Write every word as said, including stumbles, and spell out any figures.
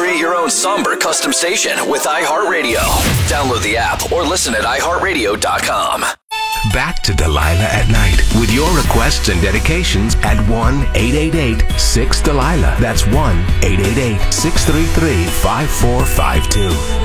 Create your own somber custom station with iHeartRadio. Download the app or listen at i heart radio dot com. Back to Delilah at Night with your requests and dedications at one eight eight eight six Delilah. That's one eight eight eight six three three five four five two.